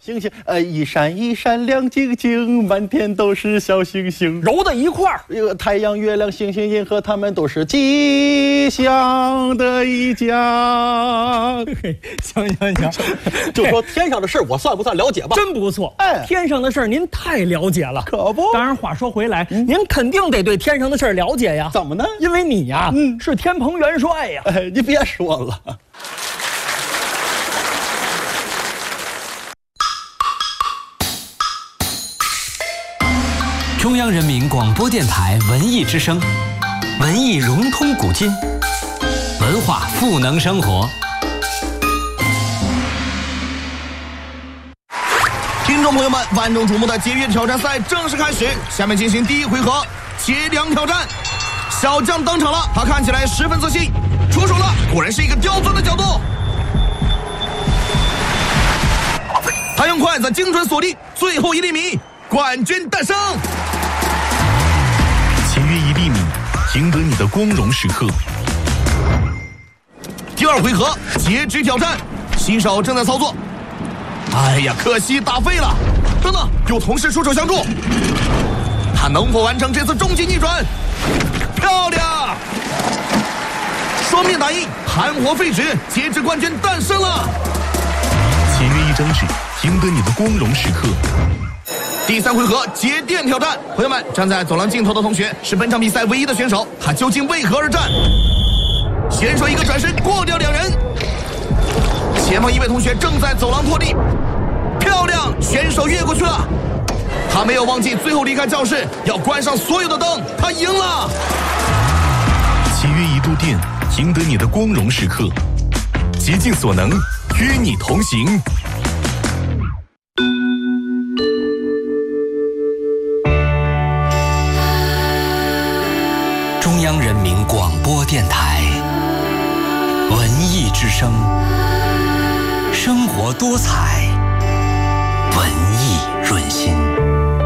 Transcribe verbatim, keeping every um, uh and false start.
星星，呃，一闪一闪亮晶晶，满天都是小星星， 揉在一块儿。 这个太阳、月亮、星星、银河，它们都是吉祥的一家。 行行行， 就说天上的事，我算不算了解吧？ 真不错。 哎， 天上的事儿您太了解了， 可不。 当然，话说回来，嗯、您肯定得对天上的事儿了解呀。 怎么呢？ 因为你呀，嗯，是天蓬元帅呀。 哎，你别说了。 中央人民广播电台文艺之声，文艺融通古今，文化赋能生活。 听众朋友们，万众瞩目的节约挑战赛正式开始，下面进行第一回合节粮挑战。小将登场了，他看起来十分自信，出手了，果然是一个刁钻的角度。他用筷子精准锁定最后一粒米，冠军诞生。 节约一粒米，赢得你的光荣时刻。 第二回合截肢挑战，新手正在操作。哎呀，可惜打废了。等等，有同事出手相助，他能否完成这次终极逆转？漂亮！双面打印，含活废纸，截肢冠军诞生了。 节约一张纸，赢得你的光荣时刻。 第三回合节电挑战，朋友们，站在走廊尽头的同学是本场比赛唯一的选手，他究竟为何而战？选手一个转身过掉两人，前方一位同学正在走廊拖地，漂亮，选手越过去了，他没有忘记最后离开教室要关上所有的灯，他赢了。 节约一度电，赢得你的光荣时刻，竭尽所能，与你同行。 中央人民广播电台文艺之声，生活多彩，文艺润心。